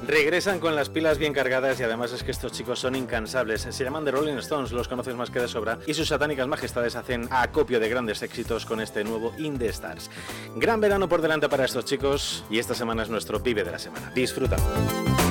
Regresan con las pilas bien cargadas y además es que estos chicos son incansables. Se llaman The Rolling Stones, los conoces más que de sobra, y sus satánicas majestades hacen acopio de grandes éxitos con este nuevo In The Stars. Gran verano por delante para estos chicos y esta semana es nuestro Vive de la Semana. Disfrútalo.